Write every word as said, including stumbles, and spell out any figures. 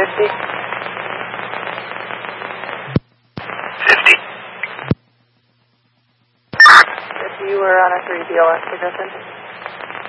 fifty. fifty. If you were on a three B L S position.